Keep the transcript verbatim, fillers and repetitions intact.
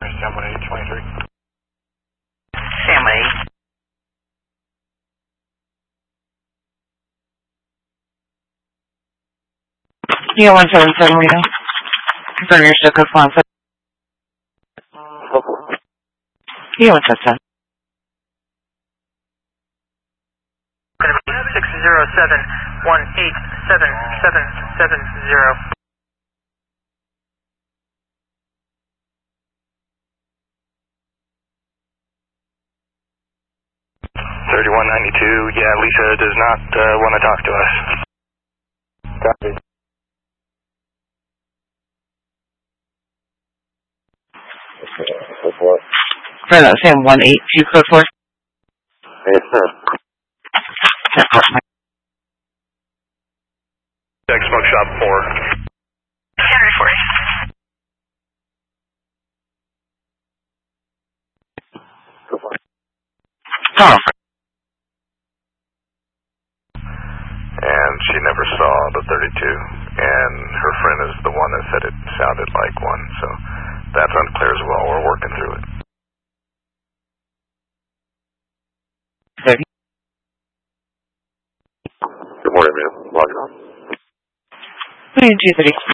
Sam one eight twenty-three. Sam one eight. Yeah, one seven seven Reno. Confirm your show code one seven. Yeah, one seven seven. Six zero seven one eight seven seven seven zero. Thirty-one ninety-two. Yeah, Lisa does not uh, want to talk to us. Copy. What? For that Sam one eight two code four. Yes, sir. Check smoke shop four. Henry forty. Oh. And she never saw the thirty-two, and her friend is the one that said it sounded like one, so that's unclear as well. We're working through it. thirty. Good morning, man. Logging on. two thirty.